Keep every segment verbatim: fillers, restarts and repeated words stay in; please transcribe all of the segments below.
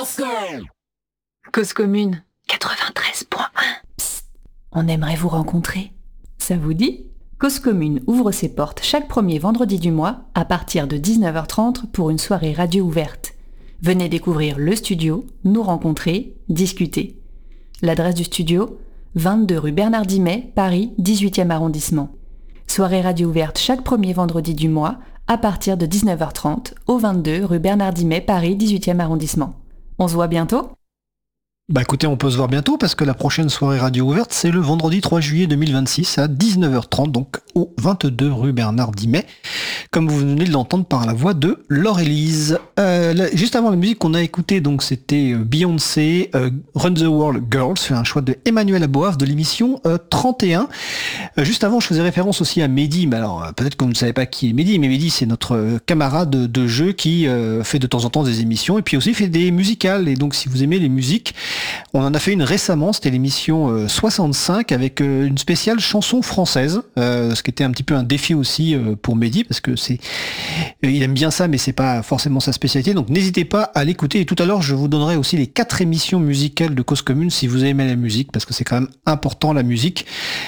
Cause commune quatre-vingt-treize point un. Psst, on aimerait vous rencontrer. Ça vous dit ? Cause commune ouvre ses portes chaque premier vendredi du mois à partir de dix-neuf heures trente pour une soirée radio ouverte. Venez découvrir le studio, nous rencontrer, discuter. L'adresse du studio, vingt-deux rue Bernard Dimet, Paris, dix-huitième arrondissement. Soirée radio ouverte chaque premier vendredi du mois à partir de dix-neuf heures trente au vingt-deux rue Bernard Dimet, Paris, dix-huitième arrondissement. On se voit bientôt ? Bah écoutez, on peut se voir bientôt parce que la prochaine soirée radio ouverte, c'est le vendredi trois juillet deux mille vingt-six à dix-neuf heures trente, donc au vingt-deux rue Bernard Dimet, comme vous venez de l'entendre par la voix de Laure-Élise. Euh, là, juste avant la musique qu'on a écoutée, donc c'était Beyoncé, euh, Run the World Girls, c'est un choix de Emmanuel Aboaf de l'émission euh, trente et un. Euh, juste avant, je faisais référence aussi à Mehdi, mais alors peut-être que vous ne savez pas qui est Mehdi, mais Mehdi c'est notre camarade de, de jeu qui euh, fait de temps en temps des émissions et puis aussi fait des musicales. Et donc si vous aimez les musiques, on en a fait une récemment, c'était l'émission euh, soixante-cinq avec euh, une spéciale chanson française, euh, ce qui était un petit peu un défi aussi euh, pour Mehdi parce que c'est, euh, il aime bien ça, mais c'est pas forcément sa spécialité. Donc n'hésitez pas à l'écouter. Et tout à l'heure, je vous donnerai aussi les quatre émissions musicales de Cause Commune si vous aimez la musique, parce que c'est quand même important la musique.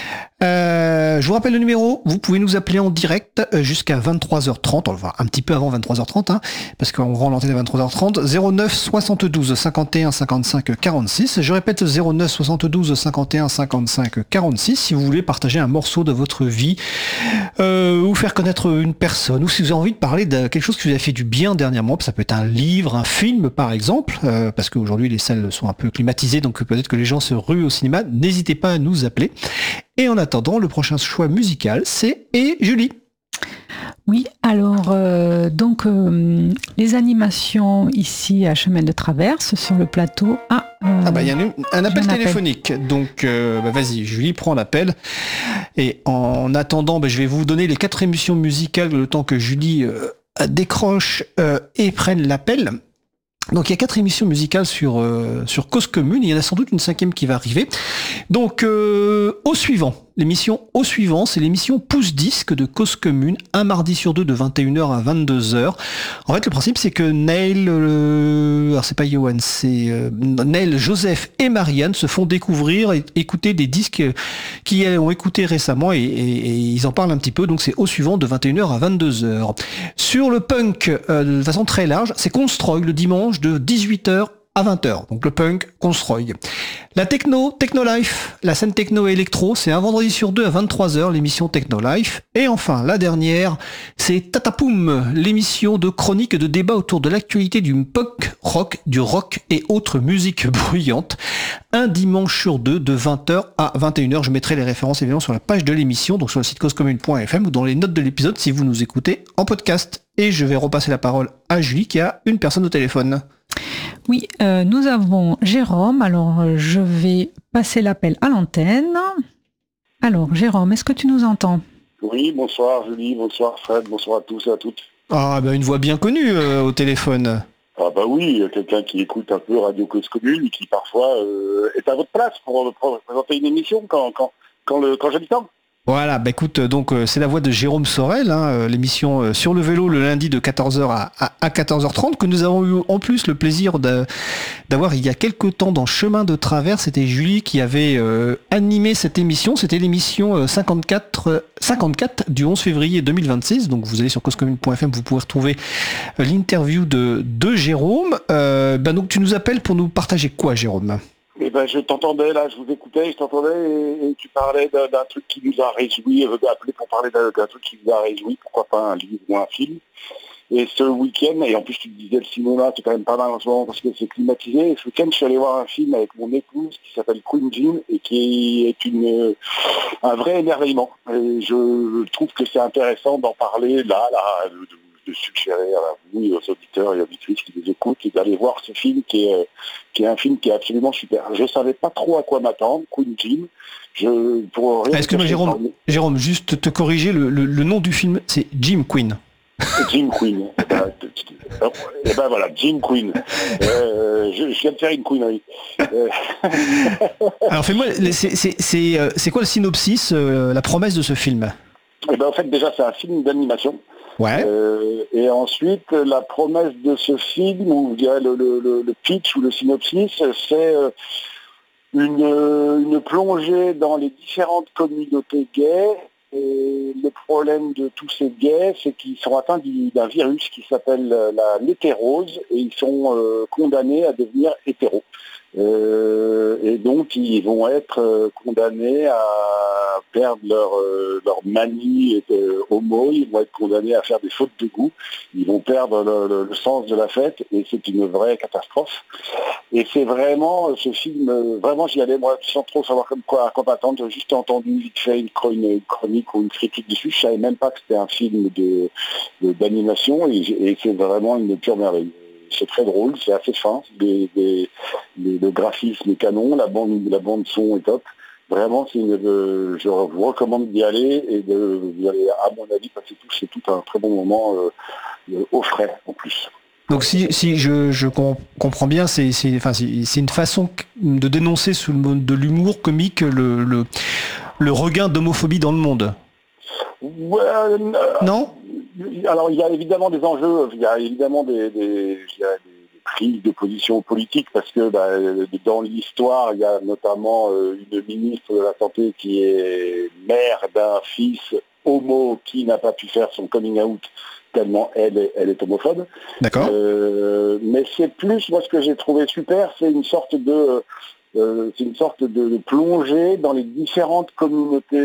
Euh, je vous rappelle le numéro, vous pouvez nous appeler en direct jusqu'à vingt-trois heures trente, enfin un petit peu avant vingt-trois heures trente, hein, parce qu'on rend l'antenne à vingt-trois heures trente, zéro neuf soixante-douze cinquante et un cinquante-cinq quarante-six, je répète zéro neuf soixante-douze cinquante et un cinquante-cinq quarante-six, si vous voulez partager un morceau de votre vie, euh, ou faire connaître une personne, ou si vous avez envie de parler de quelque chose qui vous a fait du bien dernièrement, ça peut être un livre, un film par exemple, euh, parce qu'aujourd'hui les salles sont un peu climatisées, donc peut-être que les gens se ruent au cinéma, n'hésitez pas à nous appeler. Et en attendant, le prochain choix musical, c'est Et Julie. Oui, alors euh, donc euh, les animations ici à Chemin de Traverse sur le plateau. Ah, euh, ah bah il y a un, un appel téléphonique. Appel. Donc euh, bah vas-y, Julie prend l'appel. Et en attendant, bah, je vais vous donner les quatre émissions musicales le temps que Julie euh, décroche euh, et prenne l'appel. Donc il y a quatre émissions musicales sur euh, sur Cause Commune, il y en a sans doute une cinquième qui va arriver. Donc euh, au suivant, l'émission au suivant, c'est l'émission Pouce Disque de Cause Commune, un mardi sur deux de vingt et une heures à vingt-deux heures. En fait le principe c'est que Neil, euh, alors c'est pas Johan, c'est euh, Neil, Joseph et Marianne se font découvrir et écouter des disques qu'ils ont écoutés récemment et, et, et ils en parlent un petit peu, donc c'est au suivant de vingt et une heures à vingt-deux heures. Sur le punk, euh, de façon très large, c'est Constroy le dimanche de dix-huit heures à vingt heures. Donc le punk, Constroy. La techno, Technolife, la scène techno et électro, c'est un vendredi sur deux à vingt-trois heures, l'émission Technolife. Et enfin, la dernière, c'est Tatapoum, l'émission de chronique et de débat autour de l'actualité du punk rock, du rock et autres musiques bruyantes. Un dimanche sur deux de vingt heures à vingt et une heures. Je mettrai les références évidemment sur la page de l'émission, donc sur le site causecommune point f m ou dans les notes de l'épisode si vous nous écoutez en podcast. Et je vais repasser la parole à Julie qui a une personne au téléphone. Oui, euh, nous avons Jérôme. Alors, euh, je vais passer l'appel à l'antenne. Alors, Jérôme, est-ce que tu nous entends ? Oui, bonsoir Julie, bonsoir Fred, bonsoir à tous et à toutes. Ah, bah une voix bien connue euh, au téléphone. Ah bah oui, quelqu'un qui écoute un peu Radio Cause Commune et qui parfois euh, est à votre place pour, pour présenter une émission quand, quand, quand, le, quand j'ai du temps. Voilà, bah écoute, donc euh, c'est la voix de Jérôme Sorel, hein, euh, l'émission euh, Sur le vélo le lundi de quatorze heures à, à, à quatorze heures trente, que nous avons eu en plus le plaisir de, d'avoir il y a quelques temps dans Chemin de Traverse. C'était Julie qui avait euh, animé cette émission, c'était l'émission euh, cinquante-quatre, euh, cinquante-quatre du onze février deux mille vingt-six, donc vous allez sur causecommune point f m, vous pouvez retrouver euh, l'interview de, de Jérôme. Euh, bah donc tu nous appelles pour nous partager quoi, Jérôme ? Eh ben, je t'entendais là, je vous écoutais, je t'entendais et, et tu parlais d'un, d'un truc qui nous a réjoui, euh, appelé pour parler d'un, d'un truc qui nous a réjoui, pourquoi pas un livre ou un film. Et ce week-end, et en plus tu disais le cinéma, c'est quand même pas mal en ce moment parce que c'est climatisé. Ce week-end, je suis allé voir un film avec mon épouse qui s'appelle Queen Jean et qui est une, un vrai émerveillement. Et je trouve que c'est intéressant d'en parler là, là, de, de, de suggérer à vous et aux auditeurs et auditrices qui nous écoutent et d'aller voir ce film qui est, qui est un film qui est absolument super. Je ne savais pas trop à quoi m'attendre, Queen Jean. Je, pour rien Excuse-moi Jérôme, parler... Jérôme, juste te corriger, le, le, le nom du film c'est Jim Queen. Jim Queen. Et ben, et ben voilà, Jim Queen. Euh, je, je viens de faire une queenerie. Euh... Alors fais-moi, c'est, c'est, c'est, c'est quoi le synopsis, euh, la promesse de ce film ? Et ben en fait déjà c'est un film d'animation. Ouais. Euh, et ensuite, la promesse de ce film, ou je dirais le, le, le, le pitch ou le synopsis, c'est euh, une, une plongée dans les différentes communautés gays. Et le problème de tous ces gays, c'est qu'ils sont atteints d'un virus qui s'appelle la l'hétérose, et ils sont euh, condamnés à devenir hétéros. Euh, et donc ils vont être euh, condamnés à perdre leur, euh, leur manie euh, homo, ils vont être condamnés à faire des fautes de goût, ils vont perdre le, le, le sens de la fête, et c'est une vraie catastrophe. Et c'est vraiment ce film, euh, vraiment j'y allais moi sans trop savoir comme quoi, à quoi m'attendre, j'ai juste entendu vite fait une, une chronique ou une critique dessus, je savais même pas que c'était un film de, de, d'animation, et, et c'est vraiment une pure merveille. C'est très drôle, c'est assez fin, les, les, les, le graphisme est canon, la bande, la bande son est top. Vraiment, c'est une, euh, je vous recommande d'y aller et de, d'y aller, à mon avis, parce que c'est tout un très bon moment euh, au frais en plus. Donc si, si je, je comprends bien, c'est, c'est, enfin, c'est, c'est une façon de dénoncer sous le mode de l'humour comique le, le, le regain d'homophobie dans le monde. Ouais, euh, non. Alors il y a évidemment des enjeux, il y a évidemment des, des, il y a des prises de position politique, parce que bah, dans l'histoire, il y a notamment euh, une ministre de la Santé qui est mère d'un fils homo qui n'a pas pu faire son coming out tellement elle est, elle est homophobe. D'accord. Euh, mais c'est plus, moi ce que j'ai trouvé super, c'est une sorte de... Euh, c'est une sorte de, de plongée dans les différentes communautés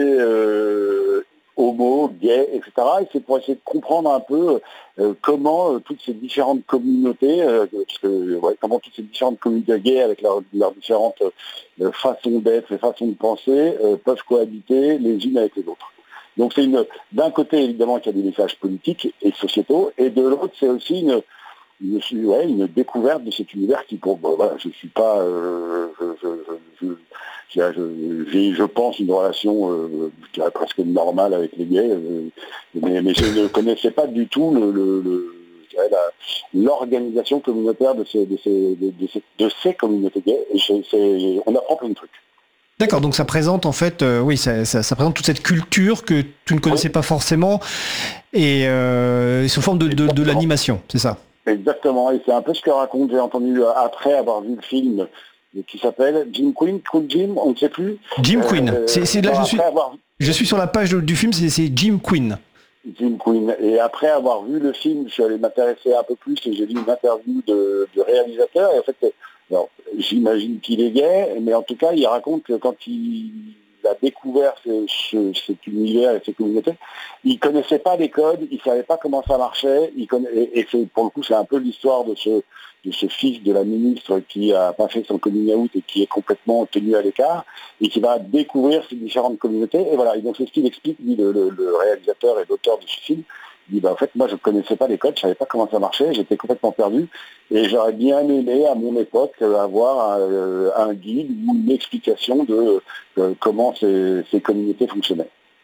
euh, homo, gays, et cetera. Et c'est pour essayer de comprendre un peu euh, comment euh, toutes ces différentes communautés, euh, parce que, ouais, comment toutes ces différentes communautés gays avec leurs leur différentes euh, façons d'être et façons de penser euh, peuvent cohabiter les unes avec les autres. Donc c'est une, d'un côté évidemment qu'il y a des messages politiques et sociétaux, et de l'autre c'est aussi une Une, ouais, une découverte de cet univers qui, pour bon, voilà, je ne suis pas, euh, je, je, je, je, je, j'ai, je pense, une relation euh, je dirais presque normale avec les gays, euh, mais, mais je ne connaissais pas du tout le, le, le, je dirais la, l'organisation communautaire de ces, de ces, de, de ces, de ces communautés gays. Et je, c'est, on apprend plein de trucs. D'accord, donc ça présente en fait, euh, oui, ça, ça, ça présente toute cette culture que tu ne connaissais oui. pas forcément, et euh, sous forme de, de, de, de l'animation, c'est ça? Exactement, et c'est un peu ce que raconte, j'ai entendu après avoir vu le film qui s'appelle Jim Quinn, Cool Jim, on ne sait plus. Jim Quinn, euh, c'est, c'est là je suis, avoir... je suis sur la page du film, c'est, c'est Jim Quinn. Jim Quinn, et après avoir vu le film, je suis allé m'intéresser un peu plus et j'ai lu une interview de, de réalisateur, et en fait, alors, j'imagine qu'il est gay, mais en tout cas, il raconte que quand il a découvert ce, ce, cet univers et ces communautés, il ne connaissait pas les codes, il ne savait pas comment ça marchait, il connaît, et, et c'est, pour le coup, c'est un peu l'histoire de ce, de ce fils de la ministre qui n'a pas fait son coming out et qui est complètement tenu à l'écart, et qui va découvrir ces différentes communautés, et voilà, et donc c'est ce qu'il explique, lui, le, le, le réalisateur et l'auteur de ce film. Il dit, bah, en fait, moi, je ne connaissais pas les codes, je ne savais pas comment ça marchait, j'étais complètement perdu, et j'aurais bien aimé, à mon époque, avoir un, un guide ou une explication de, de comment ces, ces communautés fonctionnaient.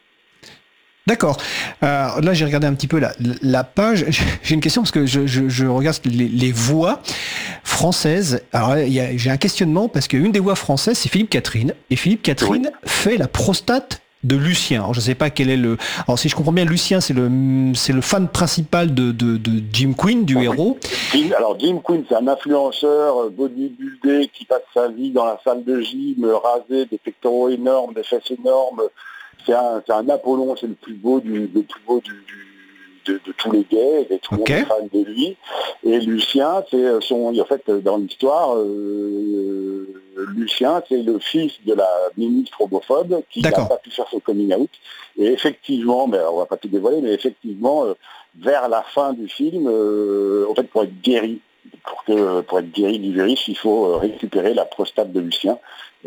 D'accord. Euh, là, j'ai regardé un petit peu la, la page. J'ai une question parce que je, je, je regarde les, les voix françaises. Alors, il y a, j'ai un questionnement parce qu'une des voix françaises, c'est Philippe Catherine, et Philippe Catherine oui. fait la prostate de Lucien. Alors, je ne sais pas quel est le... Alors, si je comprends bien, Lucien, c'est le, c'est le fan principal de, de, de Jim Quinn, du oui. héros. Jim, alors, Jim Quinn, c'est un influenceur bodybuildé qui passe sa vie dans la salle de gym, rasé, des pectoraux énormes, des fesses énormes. C'est un, c'est un Apollon, c'est le plus beau du, le plus beau du, du de, de tous les gays, et tout le okay. monde est fan de lui. Et Lucien, c'est son, en fait, dans l'histoire, euh, Lucien, c'est le fils de la ministre homophobe qui n'a pas pu faire son coming out. Et effectivement, mais on ne va pas tout dévoiler, mais effectivement, euh, vers la fin du film, euh, en fait, pour être guéri, pour, que, pour être guéri du virus, il faut récupérer la prostate de Lucien.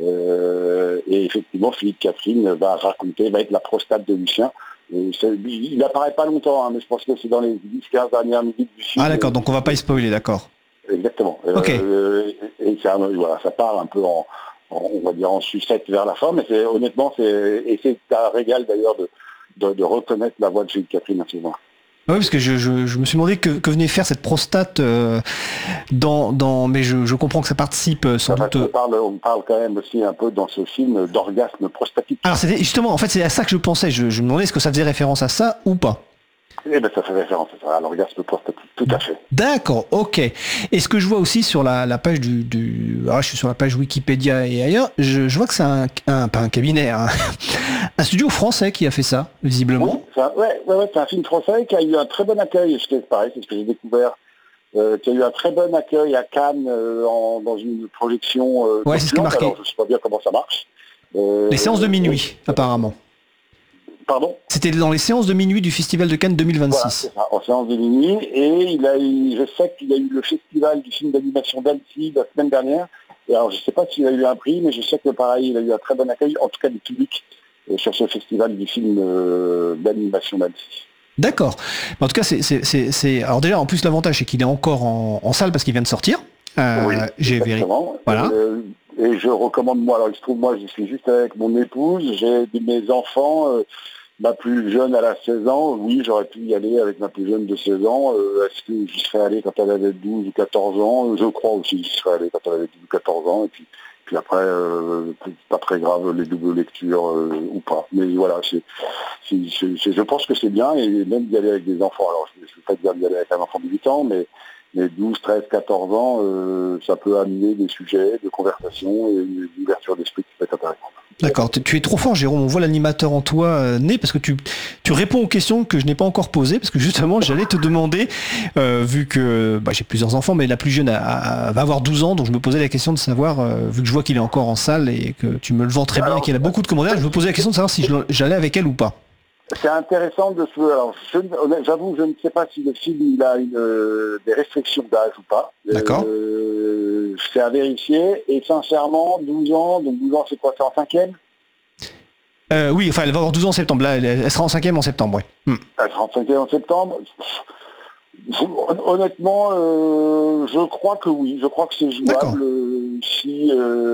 Euh, et effectivement, Philippe Catherine va raconter, va être la prostate de Lucien. Et il n'apparaît pas longtemps, hein, mais je pense que c'est dans les dix à quinze dernières minutes du film. Ah d'accord, donc on ne va pas y spoiler, d'accord. Exactement. Okay. Euh, et ça, voilà, ça part un peu en, en, on va dire, en sucette vers la fin, mais c'est, honnêtement, c'est, et c'est un régal d'ailleurs de, de, de reconnaître la voix de Philippe Catherine à ce moment. Oui, parce que je, je, je me suis demandé que, que venait faire cette prostate euh, dans, dans, mais je, je comprends que ça participe sans ça, doute. On parle, on parle quand même aussi un peu dans ce film d'orgasme prostatique. Alors c'était justement, en fait, c'est à ça que je pensais. Je, je me demandais est-ce que ça faisait référence à ça ou pas. Eh ben, ça fait référence à l'orgasme post-statique, tout à fait. D'accord, ok. Et ce que je vois aussi sur la, la page du... du alors, je suis sur la page Wikipédia et ailleurs, je, je vois que c'est un, un... pas un cabinet, un, un studio français qui a fait ça, visiblement. Oui, c'est un, ouais, ouais, ouais, c'est un film français qui a eu un très bon accueil, c'est pareil, c'est ce que j'ai découvert, euh, qui a eu un très bon accueil à Cannes euh, en, dans une projection... Euh, ouais, c'est ce qui est marqué. Alors, je ne sais pas bien comment ça marche. Euh, Les séances de minuit, euh, apparemment. Pardon ? C'était dans les séances de minuit du Festival de Cannes deux mille vingt-six. Voilà, c'est ça, en séance de minuit. Et il a eu, je sais qu'il a eu le festival du film d'animation d'Annecy la semaine dernière. Et alors, je ne sais pas s'il a eu un prix, mais je sais que pareil, il a eu un très bon accueil, en tout cas du public, euh, sur ce festival du film euh, d'animation d'Annecy. D'accord. En tout cas, c'est, c'est, c'est, c'est... Alors déjà, en plus, l'avantage, c'est qu'il est encore en, en salle parce qu'il vient de sortir. Euh, oui, j'ai vérifié. Voilà. Euh, et je recommande, moi, alors il se trouve, moi, je suis juste avec mon épouse, j'ai mes enfants... Euh, Ma plus jeune, elle a seize ans. Oui, j'aurais pu y aller avec ma plus jeune de seize ans. Euh, est-ce que j'y serais allé quand elle avait douze ou quatorze ans ? Je crois aussi que j'y serais allé quand elle avait douze ou quatorze ans. Et puis, puis après, euh, pas très grave, les doubles lectures euh, ou pas. Mais voilà, c'est, c'est, c'est, c'est, je pense que c'est bien. Et même d'y aller avec des enfants. Alors, je ne vais pas dire d'y aller avec un enfant de huit ans, mais, mais douze, treize, quatorze ans, euh, ça peut amener des sujets de conversation et une ouverture d'esprit qui peut être intéressante. D'accord, tu es trop fort Jérôme, on voit l'animateur en toi euh, né parce que tu, tu réponds aux questions que je n'ai pas encore posées parce que justement j'allais te demander, euh, vu que bah, j'ai plusieurs enfants mais la plus jeune a, a, va avoir douze ans, donc je me posais la question de savoir, euh, vu que je vois qu'il est encore en salle et que tu me le vends très bien et qu'il a beaucoup de commentaires, je me posais la question de savoir si je, j'allais avec elle ou pas. C'est intéressant de se... Alors, je, j'avoue, je ne sais pas si le film il a une, euh, des restrictions d'âge ou pas. D'accord. Euh, c'est à vérifier. Et sincèrement, douze ans, donc douze ans c'est quoi, c'est en cinquième euh, Oui, enfin elle va avoir douze ans en septembre. Là, elle, elle sera en cinquième en septembre, oui. Hmm. Elle sera en cinquième en septembre. Honnêtement, euh, je crois que oui. Je crois que c'est jouable. Euh, si,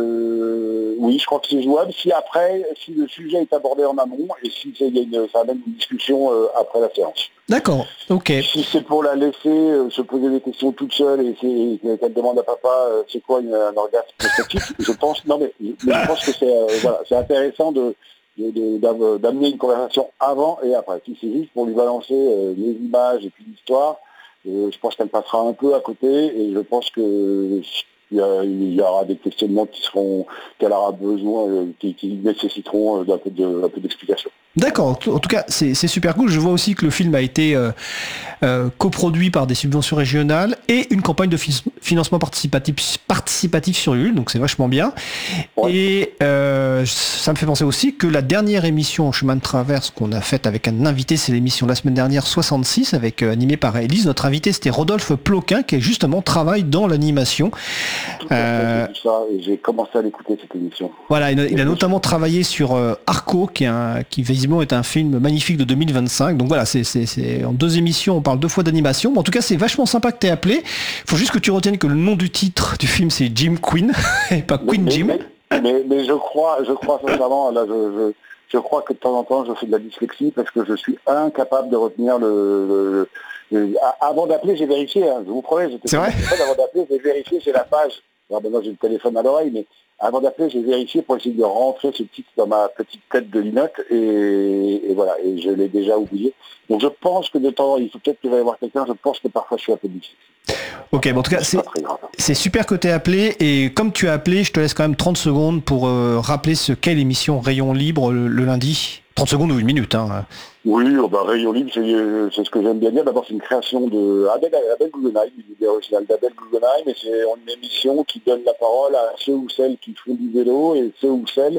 euh, oui, je crois que c'est jouable. Si après, si le sujet est abordé en amont et si c'est, il y a une, ça amène une discussion euh, après la séance. D'accord. Ok. Si c'est pour la laisser euh, se poser des questions toute seule et, c'est, et qu'elle demande à papa, euh, c'est quoi une, un orgasme prostatique, je pense. Non mais, mais je pense que c'est, euh, voilà, c'est intéressant de. De, de, d'amener une conversation avant et après. Si c'est juste pour lui balancer euh, les images et puis l'histoire, euh, je pense qu'elle passera un peu à côté et je pense que il y, y aura des questionnements qui seront, qu'elle aura besoin, euh, qui, qui nécessiteront d'un peu, de, un peu d'explication. D'accord, en tout cas c'est, c'est super cool. Je vois aussi que le film a été euh, euh, coproduit par des subventions régionales et une campagne de fi- financement participatif, participatif sur Ulule, donc c'est vachement bien. Ouais. Et euh, ça me fait penser aussi que la dernière émission en chemin de traverse qu'on a faite avec un invité, c'est l'émission la semaine dernière soixante-six, avec euh, animée par Élise. Notre invité c'était Rodolphe Ploquin qui justement travaille dans l'animation. Tout à fait, euh, j'ai vu ça et j'ai commencé à l'écouter cette émission. Voilà, il a, il a notamment travaillé sur euh, Arco, qui est un, qui visiblement est un film magnifique de deux mille vingt-cinq. Donc voilà, c'est, c'est, c'est en deux émissions, on parle deux fois d'animation. Bon, en tout cas, c'est vachement sympa que tu aies appelé. Il faut juste que tu retiennes que le nom du titre du film, c'est Jim Queen, et pas Queen mais, Jim. Mais, mais, mais je crois, je crois sincèrement, là, je, je, je crois que de temps en temps, je fais de la dyslexie parce que je suis incapable de retenir le... le, le avant d'appeler, j'ai vérifié, hein, je vous promets, j'étais c'est vrai avant d'appeler, j'ai vérifié, j'ai la page. Alors maintenant, j'ai le téléphone à l'oreille, mais avant d'appeler, j'ai vérifié pour essayer de rentrer ce titre dans ma petite tête de linotte et, et voilà, et je l'ai déjà oublié. Donc je pense que de temps, il faut peut-être qu'il va y avoir quelqu'un, je pense que parfois je suis un peu difficile. Ok, bon, en tout cas, c'est, c'est super que tu aies appelé et comme tu as appelé, je te laisse quand même trente secondes pour euh, rappeler ce qu'est l'émission Rayon Libre le, le lundi. trente secondes ou une minute. Hein. Oui, bah, Rayon Libre, c'est, c'est ce que j'aime bien dire. D'abord, c'est une création de Abel, Abel Guggenheim, une idée originale d'Abel Guggenheim, et c'est une émission qui donne la parole à ceux ou celles qui font du vélo et ceux ou celles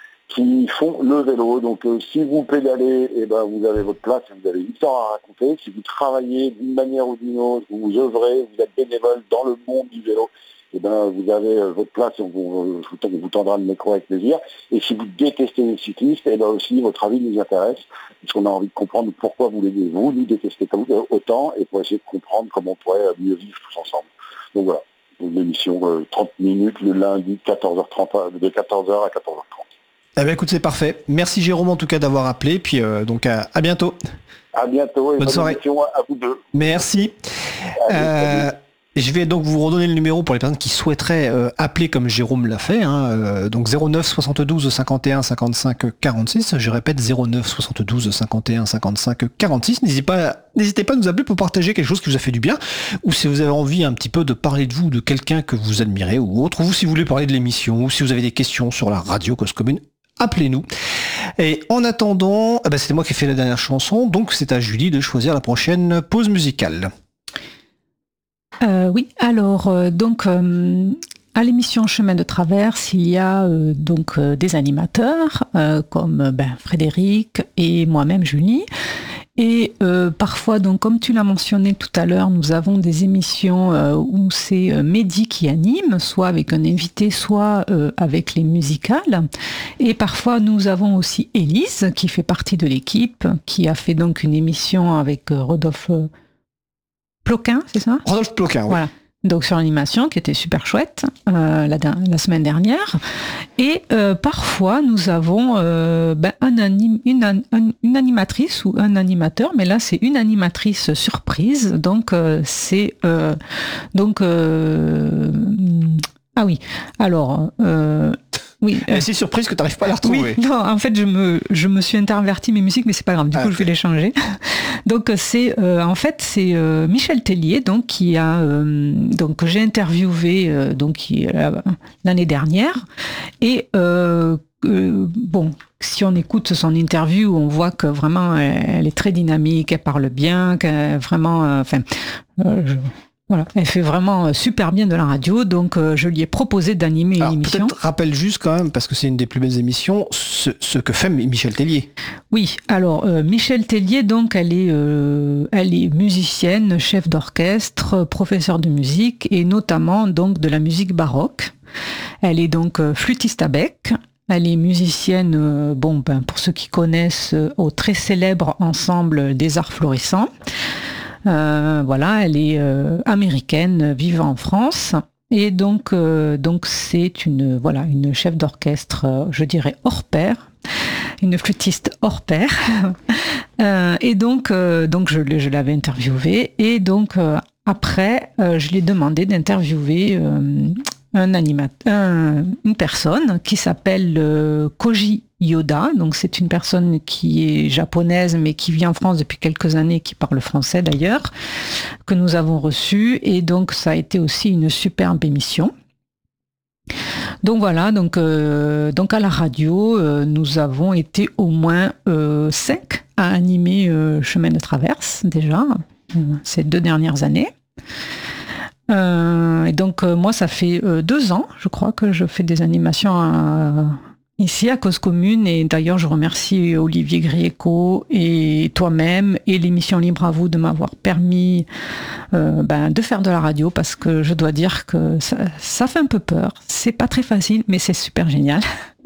qui font le vélo. Donc, euh, si vous pédalez, eh ben, vous avez votre place, vous avez une histoire à raconter. Si vous travaillez d'une manière ou d'une autre, vous œuvrez, vous êtes bénévole dans le monde du vélo, eh ben, vous avez euh, votre place, on vous, on vous tendra le micro avec plaisir. Et si vous détestez les cyclistes, eh ben aussi votre avis nous intéresse, puisqu'on a envie de comprendre pourquoi vous, les, vous nous détestez autant, et pour essayer de comprendre comment on pourrait mieux vivre tous ensemble. Donc voilà, une émission euh, trente minutes le lundi quatorze heures trente, de quatorze heures à quatorze heures trente. Eh ben écoute, c'est parfait. Merci Jérôme en tout cas d'avoir appelé, puis euh, donc à, à bientôt. À bientôt et bonne, bonne soirée à vous deux. Merci. Allez, euh, Je vais donc vous redonner le numéro pour les personnes qui souhaiteraient euh, appeler comme Jérôme l'a fait. Hein, euh, donc zéro neuf soixante-douze cinquante et un cinquante-cinq quarante-six. Je répète zéro neuf soixante-douze cinquante et un cinquante-cinq quarante-six. N'hésitez pas, n'hésitez pas à nous appeler pour partager quelque chose qui vous a fait du bien, ou si vous avez envie un petit peu de parler de vous, de quelqu'un que vous admirez ou autre, ou si vous voulez parler de l'émission, ou si vous avez des questions sur la radio Cause Commune, appelez-nous. Et en attendant, eh ben c'était moi qui ai fait la dernière chanson, donc c'est à Julie de choisir la prochaine pause musicale. Euh, oui, alors euh, donc euh, à l'émission Chemin de Traverse, il y a euh, donc euh, des animateurs euh, comme ben, Frédéric et moi-même Julie. Et euh, parfois, donc comme tu l'as mentionné tout à l'heure, nous avons des émissions euh, où c'est euh, Mehdi qui anime, soit avec un invité, soit euh, avec les musicales. Et parfois, nous avons aussi Élise qui fait partie de l'équipe, qui a fait donc une émission avec euh, Rodolphe Ploquin, c'est ça ? Rodolphe Ploquin, oui. Voilà. Donc sur l'animation, qui était super chouette euh, la, la semaine dernière. Et euh, parfois, nous avons euh, ben, un anim, une, un, une animatrice ou un animateur, mais là, c'est une animatrice surprise. Donc, euh, c'est... Euh, donc euh, ah oui, alors... Euh, Oui, euh, c'est surprise que tu n'arrives pas à la retrouver. Oui, non, en fait, je me, je me suis interverti mes musiques, mais c'est pas grave. Du ah, coup, okay. je vais les changer. Donc, c'est euh, en fait, c'est euh, Michel Tellier, donc qui a, euh, donc que j'ai interviewé, euh, donc qui, euh, l'année dernière, et euh, euh, bon. Si on écoute son interview, on voit que vraiment, elle, elle est très dynamique, elle parle bien, qu'elle vraiment, euh, enfin. Euh, je, Voilà, elle fait vraiment super bien de la radio, donc euh, je lui ai proposé d'animer Alors, une émission. Peut-être rappelle juste quand même, parce que c'est une des plus belles émissions, ce, ce que fait Michel Tellier. Oui, alors euh, Michel Tellier, donc elle est, euh, elle est musicienne, chef d'orchestre, professeure de musique et notamment donc de la musique baroque. Elle est donc euh, flûtiste à bec. Elle est musicienne, euh, bon, ben, pour ceux qui connaissent, euh, au très célèbre ensemble des Arts Florissants. Euh, voilà, elle est euh, américaine, vivant en France, et donc euh, donc c'est une voilà une chef d'orchestre, euh, je dirais hors pair, une flûtiste hors pair, euh, et donc euh, donc je, je l'avais interviewée, et donc euh, après euh, je lui ai demandé d'interviewer euh, un animateur, un, une personne qui s'appelle euh, Koji Yoda, donc c'est une personne qui est japonaise mais qui vit en France depuis quelques années, qui parle français d'ailleurs, que nous avons reçu, et donc ça a été aussi une superbe émission. Donc voilà, donc, euh, donc à la radio, euh, nous avons été au moins euh, cinq à animer euh, Chemin de Traverse déjà, euh, ces deux dernières années. Euh, et donc euh, moi ça fait euh, deux ans, je crois, que je fais des animations à... ici à Cause Commune, et d'ailleurs je remercie Olivier Grieco et toi-même et l'émission Libre à vous de m'avoir permis euh, ben, de faire de la radio, parce que je dois dire que ça, ça fait un peu peur, c'est pas très facile mais c'est super génial.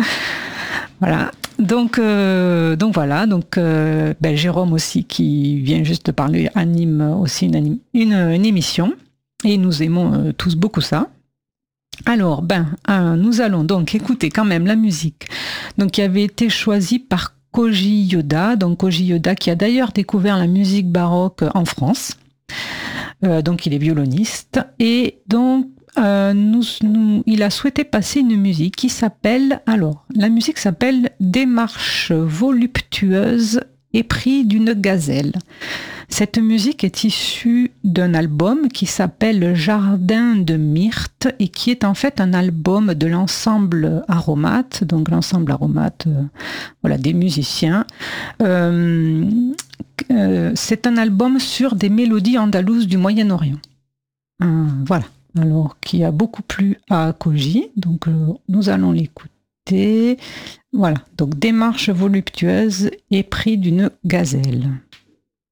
Voilà, donc, euh, donc voilà, donc euh, ben, Jérôme aussi qui vient juste de parler anime aussi une, anime, une, une émission, et nous aimons euh, tous beaucoup ça. Alors, ben, euh, nous allons donc écouter quand même la musique, donc qui avait été choisie par Koji Yoda, donc Koji Yoda qui a d'ailleurs découvert la musique baroque en France, euh, donc il est violoniste, et donc euh, nous, nous, il a souhaité passer une musique qui s'appelle, alors, la musique s'appelle Démarche voluptueuse épris d'une gazelle. Cette musique est issue d'un album qui s'appelle Jardin de Myrte, et qui est en fait un album de l'ensemble Aromate, donc l'ensemble Aromate, euh, voilà, des musiciens. Euh, euh, c'est un album sur des mélodies andalouses du Moyen-Orient. Euh, voilà, alors qui a beaucoup plu à Koji, donc euh, nous allons l'écouter. Voilà, donc Démarche voluptueuse épris d'une gazelle.